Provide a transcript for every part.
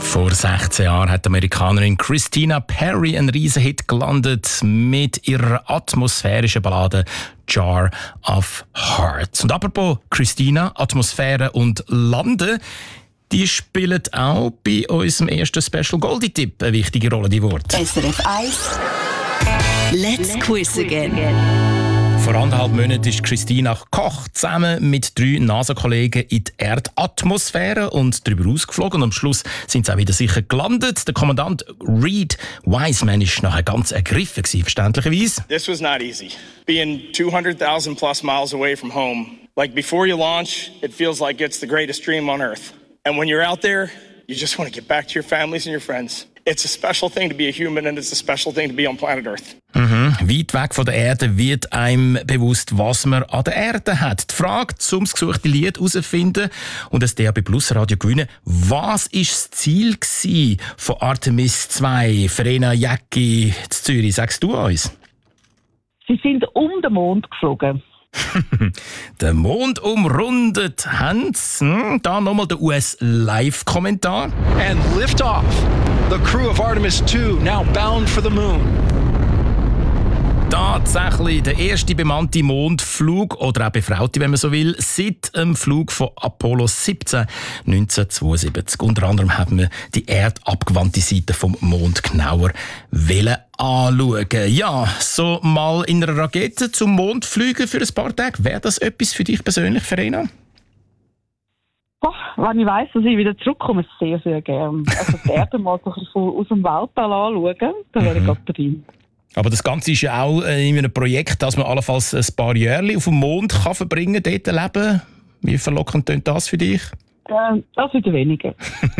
Vor 16 Jahren hat die Amerikanerin Christina Perri einen Riesenhit gelandet mit ihrer atmosphärischen Ballade «Jar of Hearts». Und apropos Christina, Atmosphäre und Landen, die spielen auch bei unserem ersten Special Goldie-Tipp eine wichtige Rolle, die Worte. SRF 1 Let's Quiz Again. Vor 1,5 Monaten ist Christina Koch zusammen mit 3 NASA-Kollegen in die Erdatmosphäre und darüber ausgeflogen. Und am Schluss sind sie auch wieder sicher gelandet. Der Kommandant Reed Wiseman war nachher ganz ergriffen, verständlicherweise. This was not easy. Being 200,000 plus miles away from home. Like before you launch, it feels like it's the greatest dream on Earth. And when you're out there, you just want to get back to your families and your friends. It's a special thing to be a human and it's a special thing to be on planet Earth. Weit weg von der Erde wird einem bewusst, was man an der Erde hat. Die Frage, um das gesuchte Lied herauszufinden und das DAB Plus Radio gewinnen, was war das Ziel von Artemis 2, Verena Jäcki in Zürich? Sagst du uns? Sie sind um den Mond geflogen. Den Mond umrundet haben sie. Da nochmal der US-Live-Kommentar. And liftoff. The crew of Artemis 2 now bound for the moon. Tatsächlich der erste bemannte Mondflug, oder auch befraute, wenn man so will, seit dem Flug von Apollo 17 1972. Unter anderem haben wir die erdabgewandte Seite vom Mond genauer anschauen. Ja, so mal in einer Rakete zum Mond fliegen für ein paar Tage, wäre das etwas für dich persönlich, Verena? Oh, wenn ich weiss, dass ich wieder zurückkomme, sehr, sehr gerne. Also die Erde mal so aus dem Weltall anschauen, dann wäre ich gerade drin. Aber das Ganze ist ja auch in einem Projekt, dass man allenfalls ein paar Jahre auf dem Mond kann verbringen kann, dort leben. Wie verlockend klingt das für dich? Das wieder weniger.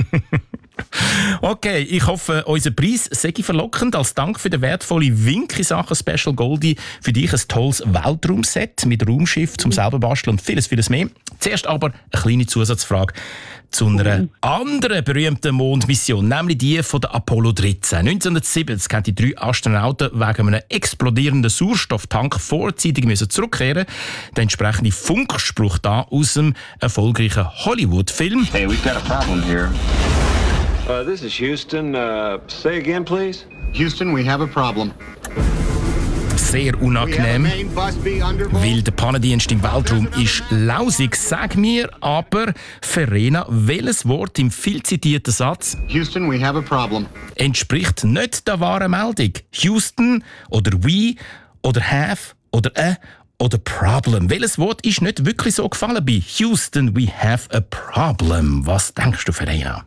Okay, ich hoffe, unser Preis sei verlockend. Als Dank für den wertvollen Wink in Sachen Special Goldie für dich ein tolles Weltraumset mit Raumschiff zum selber basteln und vieles, vieles mehr. Zuerst aber eine kleine Zusatzfrage zu einer anderen berühmten Mondmission, nämlich die von der Apollo 13. 1970 haben die 3 Astronauten wegen einem explodierenden Sauerstofftank vorzeitig zurückkehren. Der entsprechende Funkspruch da aus dem erfolgreichen Hollywood-Film. Hey, we've got a problem here. This is Houston. Say again, please. Houston, we have a problem. Sehr unangenehm, weil der Pannendienst im Weltraum ist lausig. Sag mir aber, Verena, welches Wort im viel zitierten Satz Houston, we have a problem entspricht nicht der wahren Meldung? Houston oder we oder have oder a oder problem? Welches Wort ist nicht wirklich so gefallen bei Houston, we have a problem? Was denkst du, Verena?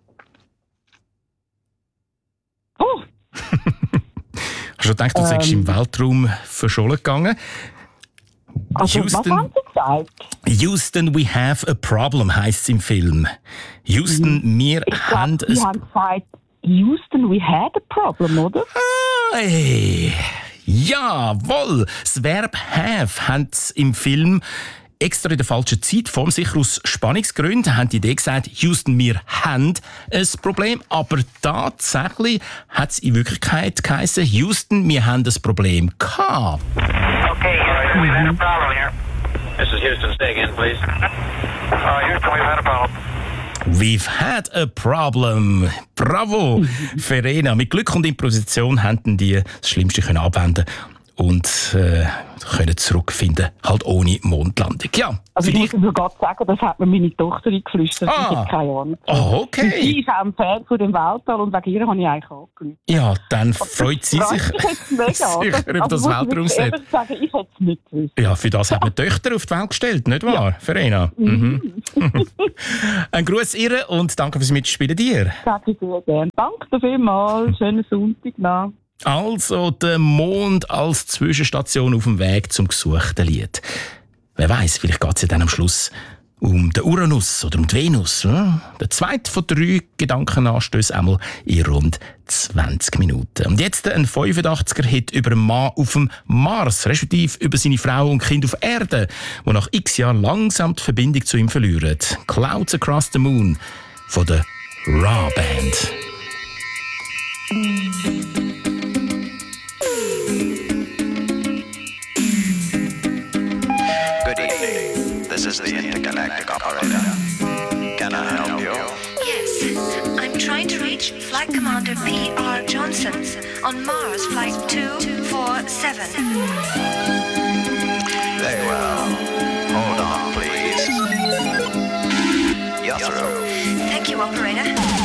Oh! Hast du gedacht, du seist im Weltraum verschollen gegangen? Also, Houston, was haben Sie gesagt? Houston, we have a problem, heisst es im Film. Houston, wir haben Sie haben gesagt, Houston, we had a problem, oder? Hey. Jawohl! Das Verb have haben sie im Film extra in der falschen Zeitform, sicher aus Spannungsgründen, haben die Idee gesagt, Houston, wir haben ein Problem, aber tatsächlich hat es in Wirklichkeit geheißen, Houston, wir haben ein Problem gehabt. Okay, Houston, we've had a problem here. This is Houston, say again, please. Houston, we've had a problem. We've had a problem. Bravo, Verena. Mit Glück und Improvisation haben die das Schlimmste können abwenden und können zurückfinden, halt ohne Mondlandung. Ja, also ich muss sogar sagen, das hat mir meine Tochter eingeflüstert. Ich habe keine Ahnung. Oh, okay. Sie ist auch ein Fan von dem Weltall und wegen ihr habe ich eigentlich angerufen. Ja, dann freut sie sich sicher über das Weltraumset. Ich sagen, ich hätte es nicht gewusst. Ja, für das hat man Töchter auf die Welt gestellt, nicht wahr, ja. Verena? Ein Gruß ihr und danke fürs Mitspielen dir. Danke sehr gerne. Danke vielmals. Schönen Sonntag noch. Also der Mond als Zwischenstation auf dem Weg zum gesuchten Lied. Wer weiß, vielleicht geht es ja dann am Schluss um den Uranus oder um die Venus. Ja? Der zweite von 3 Gedankenanstößen einmal in rund 20 Minuten. Und jetzt ein 85er-Hit über einen Mann auf dem Mars, respektive über seine Frau und Kind auf Erde, die nach x Jahren langsam die Verbindung zu ihm verlieren. Clouds Across the Moon von der Raw Band. This is the intergalactic operator. Can I help you? Yes, I'm trying to Flight Commander P.R. Johnson on Mars Flight 247.